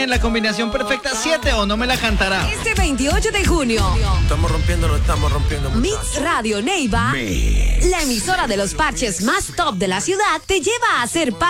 En la combinación perfecta 7 o no me la cantará. Este 28 de junio, Estamos rompiendo. Mix Radio Neiva, la emisora de los parches más top de la ciudad, te lleva a ser parte